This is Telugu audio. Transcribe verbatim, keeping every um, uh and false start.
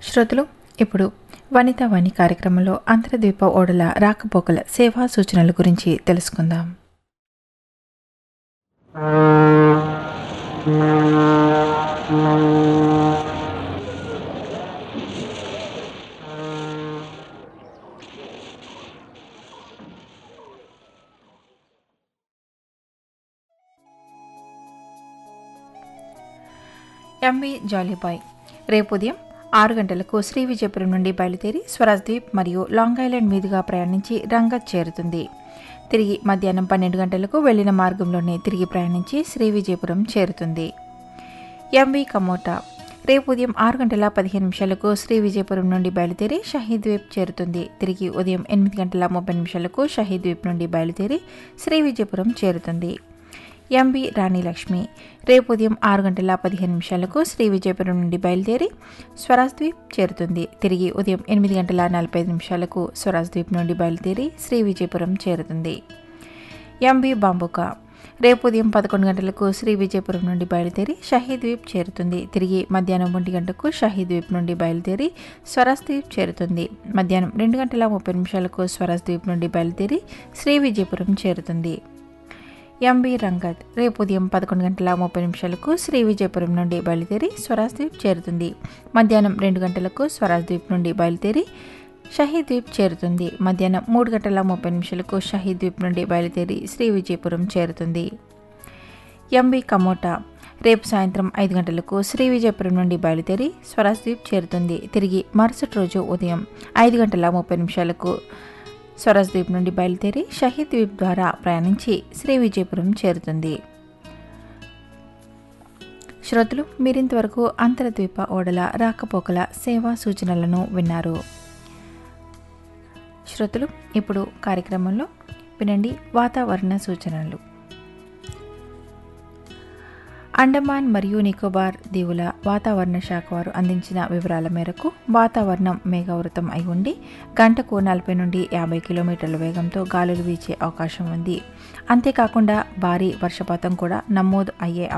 శ్రోతలు ఇప్పుడు వనితా వాణి కార్యక్రమంలో అంతర్ద్వీప ఓడల రాకపోకల సేవా సూచనల గురించి తెలుసుకుందాం. ఎంవి జాలీబాయ్ రేపు ఉదయం ఆరు గంటలకు శ్రీ విజయపురం నుండి బయలుదేరి స్వరాజ్ ద్వీప్ మరియు లాంగ్ ఐలాండ్ మీదుగా ప్రయాణించి రంగత్ చేరుతుంది. తిరిగి మధ్యాహ్నం పన్నెండు గంటలకు వెళ్లిన మార్గంలోనే తిరిగి ప్రయాణించి శ్రీ విజయపురం చేరుతుంది. ఎంవి కమోటా రేపు ఉదయం ఆరు గంటల పదిహేను నిమిషాలకు శ్రీ విజయపురం నుండి బయలుదేరి షహీద్ ద్వీప్ చేరుతుంది. తిరిగి ఉదయం ఎనిమిది గంటల ముప్పై నిమిషాలకు షహీద్ ద్వీప్ నుండి బయలుదేరి శ్రీ విజయపురం చేరుతుంది. ఎంవి రాణి లక్ష్మి రేపు ఉదయం ఆరు గంటల పదిహేను నిమిషాలకు శ్రీ విజయపురం నుండి బయలుదేరి స్వరాజ్ ద్వీప్ చేరుతుంది. తిరిగి ఉదయం ఎనిమిది గంటల నలభై ఐదు నిమిషాలకు స్వరాజ్ ద్వీప్ నుండి బయలుదేరి శ్రీ విజయపురం చేరుతుంది. ఎంవి బాంబుకా రేపు ఉదయం పదకొండు గంటలకు శ్రీ విజయపురం నుండి బయలుదేరి షహీద్ ద్వీప్ చేరుతుంది. తిరిగి మధ్యాహ్నం ఒంటి గంటకు షహీద్ ద్వీప్ నుండి బయలుదేరి స్వరాజ్ ద్వీప్ చేరుతుంది. మధ్యాహ్నం రెండు గంటల ముప్పై నిమిషాలకు స్వరాజ్ ద్వీప్ నుండి బయలుదేరి శ్రీ విజయపురం చేరుతుంది. ఎంవి రంగత్ రేపు ఉదయం పదకొండు గంటల ముప్పై నిమిషాలకు శ్రీ విజయపురం నుండి బయలుదేరి స్వరాజ్ ద్వీప్ చేరుతుంది. మధ్యాహ్నం రెండు గంటలకు స్వరాజ్ ద్వీప్ నుండి బయలుదేరి షహీద్ ద్వీప్ చేరుతుంది. మధ్యాహ్నం మూడు గంటల ముప్పై నిమిషాలకు షహీద్ ద్వీప్ నుండి బయలుదేరి శ్రీ విజయపురం చేరుతుంది. ఎంవి కమోటా రేపు సాయంత్రం ఐదు గంటలకు శ్రీ విజయపురం నుండి బయలుదేరి స్వరాజ్ ద్వీప్ చేరుతుంది. తిరిగి మరుసటి రోజు ఉదయం ఐదు గంటల ముప్పై నిమిషాలకు స్వరాజ్ ద్వీప్ నుండి బయలుదేరి షహీద్ ద్వీప్ ద్వారా ప్రయాణించి శ్రీ విజయపురం చేరుతుంది. శ్రోతలు మీరింతవరకు అంతర్ద్వీప ఓడల రాకపోకల సేవా సూచనలను విన్నారు. శ్రోతలు ఇప్పుడు కార్యక్రమంలో వినండి వాతావరణ సూచనలు. అండమాన్ మరియు నికోబార్ దీవుల వాతావరణ శాఖ వారు అందించిన వివరాల మేరకు వాతావరణం మేఘావృతం అయి ఉండి గంటకు నలభై నుండి యాభై కిలోమీటర్ల వేగంతో గాలులు వీచే అవకాశం ఉంది. అంతేకాకుండా భారీ వర్షపాతం కూడా నమోదు అయ్యే